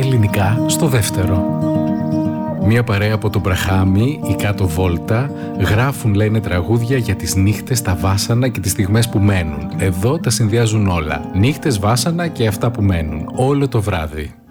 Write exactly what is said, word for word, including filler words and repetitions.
ελληνικά στο δεύτερο. Μία παρέα από το Μπραχάμι, η Κάτω Βόλτα, γράφουν, λένε, τραγούδια για τις νύχτες, τα βάσανα και τις στιγμές που μένουν. Εδώ τα συνδυάζουν όλα. Νύχτες, βάσανα και αυτά που μένουν. Όλο το βράδυ.